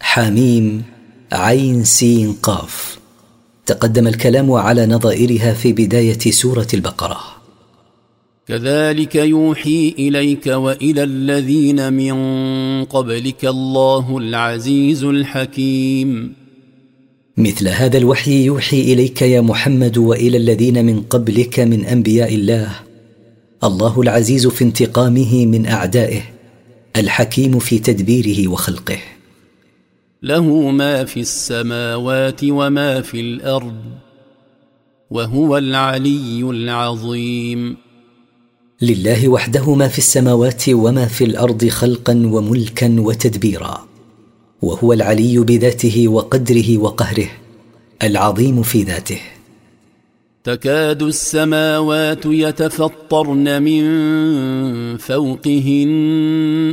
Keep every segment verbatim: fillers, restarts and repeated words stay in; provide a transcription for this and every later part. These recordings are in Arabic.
حاميم عين سين قاف. تقدم الكلام على نظائرها في بداية سورة البقرة. كذلك يوحي إليك وإلى الذين من قبلك الله العزيز الحكيم. مثل هذا الوحي يوحي إليك يا محمد وإلى الذين من قبلك من أنبياء الله الله العزيز في انتقامه من أعدائه، الحكيم في تدبيره وخلقه. له ما في السماوات وما في الأرض وهو العلي العظيم. لله وحده ما في السماوات وما في الأرض خلقا وملكا وتدبيرا، وهو العلي بذاته وقدره وقهره، العظيم في ذاته. تكاد السماوات يتفطرن من فوقهن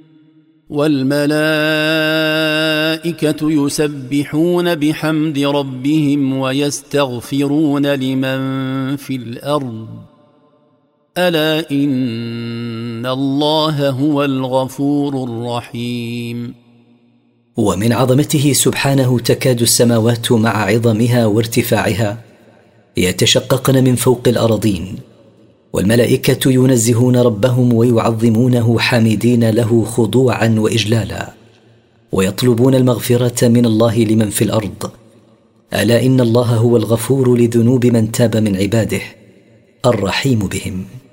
والملائكة يسبحون بحمد ربهم ويستغفرون لمن في الأرض ألا إن الله هو الغفور الرحيم. ومن عظمته سبحانه تكاد السماوات مع عظمها وارتفاعها يتشققن من فوق الأراضين، والملائكة ينزهون ربهم ويعظمونه حامدين له خضوعا وإجلالا، ويطلبون المغفرة من الله لمن في الأرض ألا إن الله هو الغفور لذنوب من تاب من عباده الرحيم بهم.